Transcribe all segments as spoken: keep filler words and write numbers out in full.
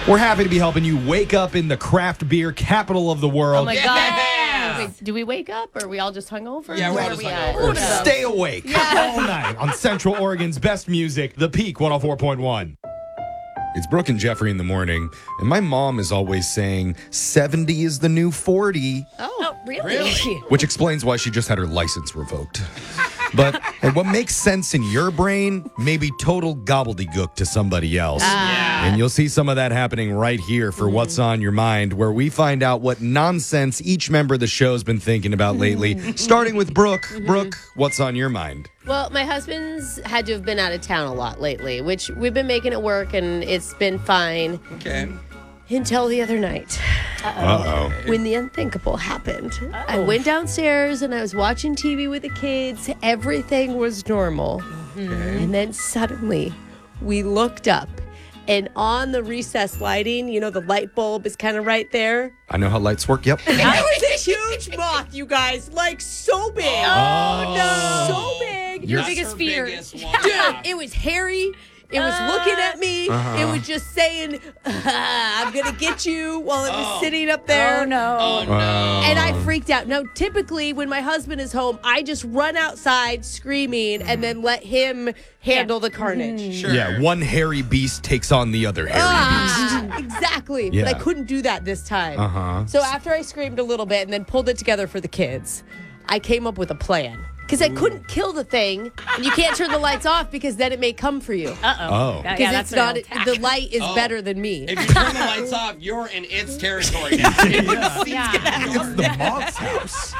We're happy to be helping you wake up in the craft beer capital of the world. Oh my Yeah. God. Wait, do we wake up or are we all just hungover? Yeah, we're Where all are just we hungover. at? Yeah. Stay awake all night on Central Oregon's best music, The Peak one oh four point one. It's Brooke and Jeffrey in the morning, and my mom is always saying seventy is the new forty, Oh, really? Really? which explains why she just had her license revoked. But hey, what makes sense in your brain may be total gobbledygook to somebody else. Yeah. And you'll see some of that happening right here for What's on Your Mind, where we find out what nonsense each member of the show's been thinking about lately. Starting with Brooke. Brooke, what's on your mind? Well, my husband's had to have been out of town a lot lately, which we've been making it work and it's been fine Okay. until the other night Uh-oh. when the unthinkable happened. I went downstairs and I was watching T V with the kids. Everything was normal. And then suddenly we looked up and on the recessed lighting, you know, the light bulb is kind of right there. I know how lights work. Yep. There was a huge moth, you guys, like so big. Oh, no. So big. Your That's biggest her fear. biggest one. Dude, Yeah. it was hairy. It was looking at me. Uh-huh. It was just saying, I'm going to get you while it was Oh. sitting up there. Oh, no. Oh, no. And I freaked out. Now, typically, when my husband is home, I just run outside screaming and then let him handle the carnage. Sure. Yeah, one hairy beast takes on the other hairy Ah, exactly. Yeah. But I couldn't do that this time. beast. Uh-huh. So after I screamed a little bit and then pulled it together for the kids, I came up with a plan. Because I couldn't kill the thing, and you can't turn the lights off because then it may come for you. Uh-oh. Oh. Yeah, Because yeah, it's that's not, an attack. the light is Oh. better than me. If you turn the lights off, you're in its territory now. Yeah. It's the moth's house.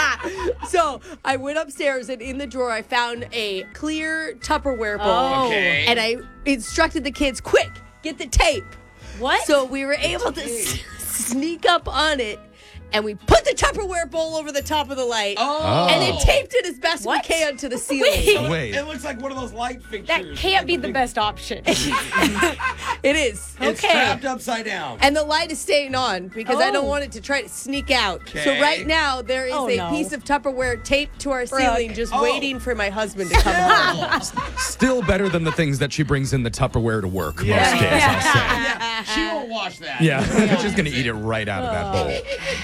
So I went upstairs, and in the drawer, I found a clear Tupperware bowl. Oh. Okay. And I instructed the kids, quick, get the tape. What? So we were able to s- sneak up on it, and we put the Tupperware bowl over the top of the light. Oh. And then taped it as best What? we can to the ceiling. Wait. Wait. It looks like one of those light fixtures. that can't be the best option. It is. It's Okay. trapped upside down. And the light is staying on because I don't Oh. want it to try to sneak out. So Okay. right now there is Oh, a no. piece of Tupperware taped to our ceiling, just Oh. waiting for my husband to come home. Still better than the things that she brings in the Tupperware to work most Yeah. days, I'll say. Yeah, she won't wash that. Yeah, she's going to eat it right out of that bowl.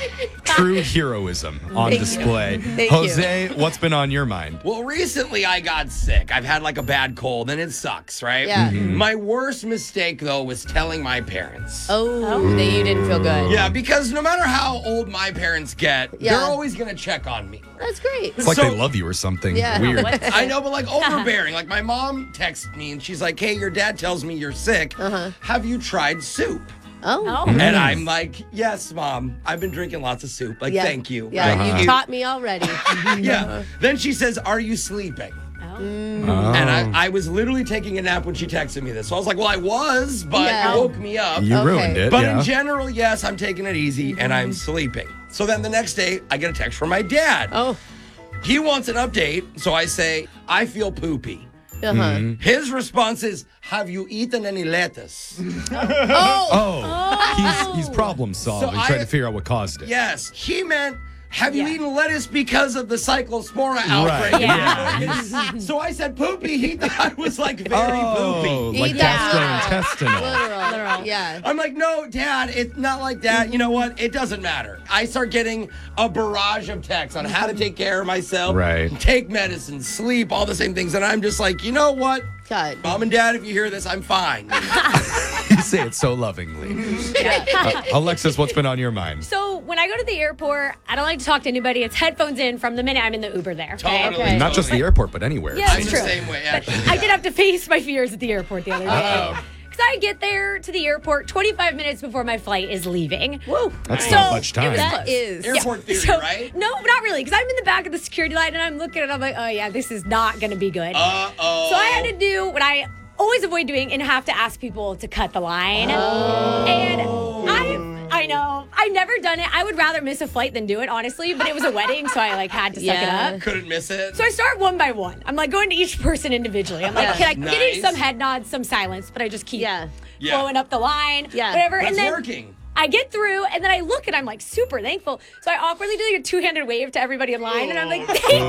True heroism on Thank you. display. Thank Jose, what's been on your mind? Well, recently I got sick. I've had like a bad cold, and it sucks, right? Yeah. My worst mistake, though, was telling my parents. Oh, that you didn't feel good. Yeah, because no matter how old my parents get, Yeah. they're always going to check on me. That's great. It's like So- they love you or something. Yeah. Weird. I know, but like overbearing. Like my mom texts me and she's like, hey, your dad tells me you're sick. Uh-huh. Have you tried soup? Oh. Oh. And I'm like, yes, mom. I've been drinking lots of soup. Like, Yeah. thank you. Yeah, Uh-huh. you taught me already. Yeah. Then she says, are you sleeping? Oh. Oh. And I, I was literally taking a nap when she texted me this. So I was like, well, I was, but Yeah. you woke me up. You Okay. ruined it. But yeah. in general, yes, I'm taking it easy and I'm sleeping. So then the next day, I get a text from my dad. Oh. He wants an update. So I say, I feel poopy. Uh-huh. His response is, have you eaten any lettuce? Oh. Oh, he's, he's problem solving, So I- trying to figure out what caused it. Yes. He meant, have you Yeah. eaten lettuce because of the cyclospora outbreak? Right. Yeah. Yeah. So I said poopy. He thought it was like very Oh, poopy. like Yeah. gastrointestinal. Literal. Literal. Yeah. I'm like, no, Dad, it's not like that. You know what? It doesn't matter. I start getting a barrage of texts on how to take care of myself, Right. take medicine, sleep, all the same things. And I'm just like, you know what? God. Mom and Dad, if you hear this, I'm fine. You say it so lovingly. Uh, Alexis, what's been on your mind? So when I go to the airport, I don't like to talk to anybody. It's headphones in from the minute I'm in the Uber there. Okay? Totally. Okay. Not just the airport, but anywhere. Yeah, I'm it's the true. same way, actually. I did have to face my fears at the airport the other day. Uh-oh. Because I get there to the airport twenty-five minutes before my flight is leaving. Whoa. That's So, not much it time. was That close. is. Airport theory, So- right? No, not really. Because I'm in the back of the security line and I'm looking and I'm like, oh yeah, this is not going to be good. Uh-oh. So I had to do what I always avoid doing and have to ask people to cut the line. Oh. And I I know. I've never done it. I would rather miss a flight than do it, honestly, but it was a wedding, so I like had to suck Yeah. it up. Couldn't miss it. So I start one by one. I'm like going to each person individually. I'm like, Yeah. can I get in Nice. some head nods, some silence, but I just keep Yeah. Yeah. blowing up the line, Yeah. whatever. But and it's then working. I get through, and then I look, and I'm like super thankful. So I awkwardly do like a two-handed wave to everybody in line, and I'm like, thank